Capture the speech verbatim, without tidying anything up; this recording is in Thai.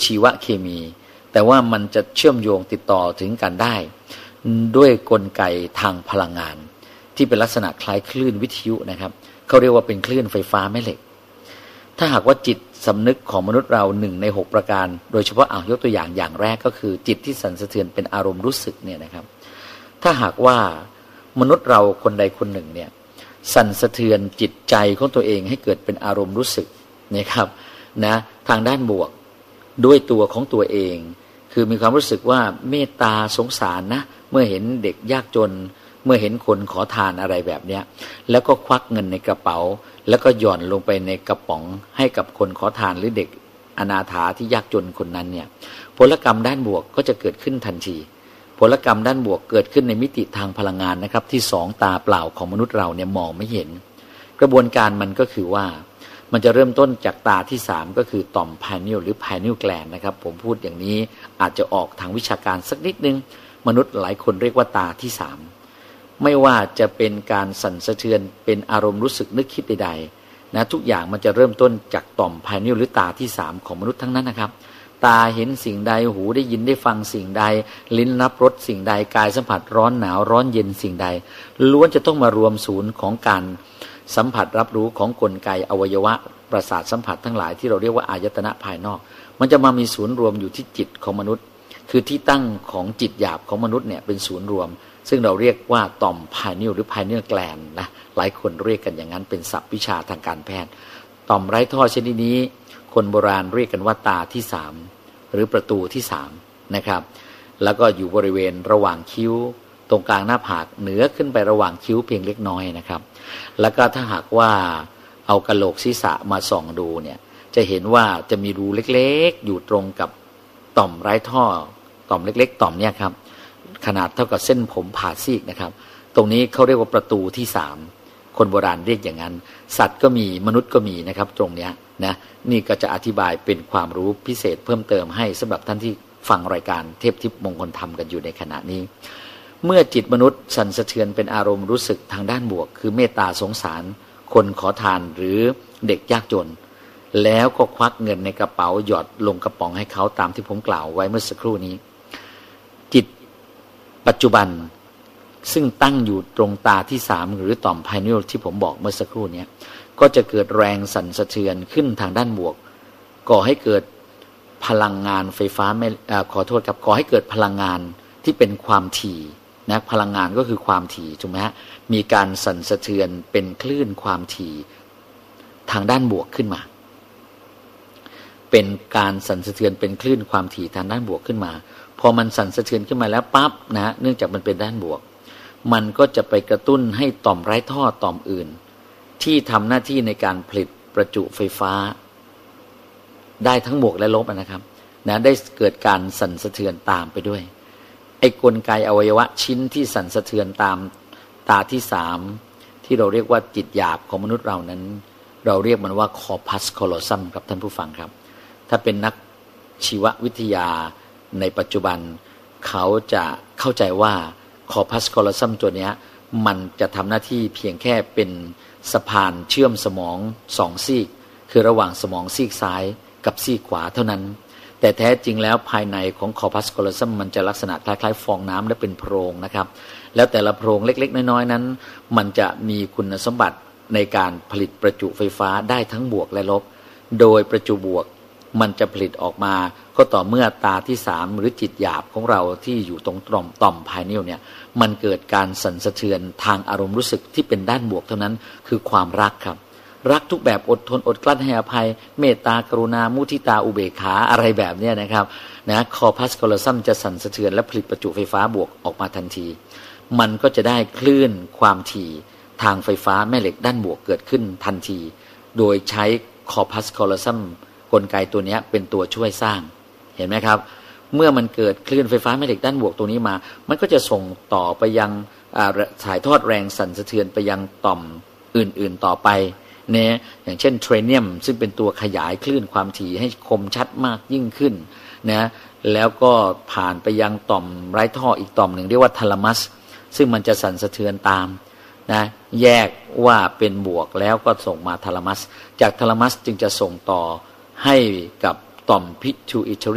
ชีวเคมีแต่ว่ามันจะเชื่อมโยงติดต่อถึงกันได้ด้วยกลไกทางพลังงานที่เป็นลักษณะคล้ายคลื่นวิทยุนะครับเขาเรียกว่าเป็นคลื่นไฟฟ้าแม่เหล็กถ้าหากว่าจิตสำนึกของมนุษย์เราหนึ่งในหกประการโดยเฉพาะอ่ะยกตัวอย่างอย่างแรกก็คือจิตที่สั่นสะเทือนเป็นอารมณ์รู้สึกเนี่ยนะครับถ้าหากว่ามนุษย์เราคนใดคนหนึ่งเนี่ยสั่นสะเทือนจิตใจของตัวเองให้เกิดเป็นอารมณ์รู้สึกนะครับนะทางด้านบวกด้วยตัวของตัวเองคือมีความรู้สึกว่าเมตตาสงสารนะเมื่อเห็นเด็กยากจนเมื่อเห็นคนขอทานอะไรแบบเนี้ยแล้วก็ควักเงินในกระเป๋าแล้วก็หย่อนลงไปในกระป๋องให้กับคนขอทานหรือเด็กอนาถาที่ยากจนคนนั้นเนี่ยผลกรรมด้านบวกก็จะเกิดขึ้นทันทีผลกรรมด้านบวกเกิดขึ้นในมิติทางพลังงานนะครับที่สองตาเปล่าของมนุษย์เราเนี่ยมองไม่เห็นกระบวนการมันก็คือว่ามันจะเริ่มต้นจากตาที่สามก็คือต่อม pineal หรือ pineal gland นะครับผมพูดอย่างนี้อาจจะออกทางวิชาการสักนิดนึงมนุษย์หลายคนเรียกว่าตาที่สามไม่ว่าจะเป็นการสั่นสะเทือนเป็นอารมณ์รู้สึกนึกคิดใดๆนะทุกอย่างมันจะเริ่มต้นจากต่อม pineal หรือตาที่สามของมนุษย์ทั้งนั้นนะครับตาเห็นสิ่งใดหูได้ยินได้ฟังสิ่งใดลิ้นรับรสสิ่งใดกายสัมผัสร้อนหนาวร้อนเย็นสิ่งใดล้วนจะต้องมารวมศูนย์ของการสัมผัสรับรู้ของกลไกอวัยวะประสาทสัมผัสทั้งหลายที่เราเรียกว่าอายตนะภายนอกมันจะมามีศูนย์รวมอยู่ที่จิตของมนุษย์คือที่ตั้งของจิตหยาบของมนุษย์เนี่ยเป็นศูนย์รวมซึ่งเราเรียกว่าต่อม pineal หรือ pineal gland นะหลายคนเรียกกันอย่างนั้นเป็นศัพท์วิชาทางการแพทย์ต่อมไร้ท่อชนิดนี้คนโบราณเรียกกันว่าตาที่สามหรือประตูที่สามนะครับแล้วก็อยู่บริเวณระหว่างคิ้วตรงกลางหน้าผากเหนือขึ้นไประหว่างคิ้วเพียงเล็กน้อยนะครับแล้วก็ถ้าหากว่าเอากะโหลกศีรษะมาส่องดูเนี่ยจะเห็นว่าจะมีรูเล็กๆอยู่ตรงกับต่อมไร้ท่อต่อมเล็กๆต่อมเนี่ยครับขนาดเท่ากับเส้นผมผ่าซีกนะครับตรงนี้เขาเรียกว่าประตูที่สามคนโบราณเรียกอย่างนั้นสัตว์ก็มีมนุษย์ก็มีนะครับตรงเนี้ยนะนี่ก็จะอธิบายเป็นความรู้พิเศษเพิ่มเติมให้สำหรับท่านที่ฟังรายการเทพทิพย์มงคลธรรมกันอยู่ในขณะนี้เมื่อจิตมนุษย์สั่นสะเทือนเป็นอารมณ์รู้สึกทางด้านบวกคือเมตตาสงสารคนขอทานหรือเด็กยากจนแล้วก็ควักเงินในกระเป๋าหยอดลงกระป๋องให้เขาตามที่ผมกล่าวไว้เมื่อสักครู่นี้จิตปัจจุบันซึ่งตั้งอยู่ตรงตาที่สามหรือต่อม pineal ที่ผมบอกเมื่อสักครู่นี้ก็จะเกิดแรงสั่นสะเทือนขึ้นทางด้านบวกก่อให้เกิดพลังงานไฟฟ้าไม่ขอโทษครับก่อให้เกิดพลังงานที่เป็นความถี่นะพลังงานก็คือความถี่ถูกไหมฮะมีการสั่นสะเทือนเป็นคลื่นความถี่ทางด้านบวกขึ้นมาเป็นการสั่นสะเทือนเป็นคลื่นความถี่ทางด้านบวกขึ้นมาพอมันสั่นสะเทือนขึ้นมาแล้วปั๊บนะเนื่องจากมันเป็นด้านบวกมันก็จะไปกระตุ้นให้ต่อมไร้ท่อต่อมอื่นที่ทำหน้าที่ในการผลิตประจุไฟฟ้าได้ทั้งบวกและลบนะครับนะได้เกิดการสั่นสะเทือนตามไปด้วยไอ้กลไกอวัยวะชิ้นที่สั่นสะเทือนตามตาที่สามที่เราเรียกว่าจิตหยาบของมนุษย์เรานั้นเราเรียกมันว่า corpus callosum ครับท่านผู้ฟังครับถ้าเป็นนักชีววิทยาในปัจจุบันเขาจะเข้าใจว่า corpus callosum ตัวเนี้ยมันจะทำหน้าที่เพียงแค่เป็นสะพานเชื่อมสมองสองซีกคือระหว่างสมองซีกซ้ายกับซีกขวาเท่านั้นแต่แท้จริงแล้วภายในของ corpus callosum มันจะลักษณะคล้ายๆฟองน้ำและเป็นโพรงนะครับแล้วแต่ละโพรงเล็กๆน้อยๆนั้นมันจะมีคุณสมบัติในการผลิตประจุไฟฟ้าได้ทั้งบวกและลบโดยประจุบวกมันจะผลิตออกมาก็ต่อเมื่อตาที่สามหรือจิตหยาบของเราที่อยู่ตรงต่อมต่อม pineal เนี่ยมันเกิดการสั่นสะเทือนทางอารมณ์รู้สึกที่เป็นด้านบวกเท่านั้นคือความรักครับรักทุกแบบอดทนอดกลั้นให้อภัยเมตตากรุณามุทิตาอุเบกขาอะไรแบบนี้นะครับนะคอพัสคอลซัมจะสั่นสะเทือนและผลิตประจุไฟฟ้าบวกออกมาทันทีมันก็จะได้คลื่นความถี่ทางไฟฟ้าแม่เหล็กด้านบวกเกิดขึ้นทันทีโดยใช้คอพัสคอลซัมกลไกตัวนี้เป็นตัวช่วยสร้างเห็นไหมครับเมื่อมันเกิดคลื่นไฟฟ้าแม่เหล็กด้านบวกตัวนี้มามันก็จะส่งต่อไปยังถ่ายทอดแรงสั่นสะเทือนไปยังต่อมอื่นๆต่อไปเนี่ยอย่างเช่นเทรเนียมซึ่งเป็นตัวขยายคลื่นความถี่ให้คมชัดมากยิ่งขึ้นนะแล้วก็ผ่านไปยังต่อมไร้ท่ออีกต่อมหนึ่งเรียกว่าทาลามัสซึ่งมันจะสั่นสะเทือนตามนะแยกว่าเป็นบวกแล้วก็ส่งมาทาลามัสจากทาลามัสจึงจะส่งต่อให้กับต่อม pituitary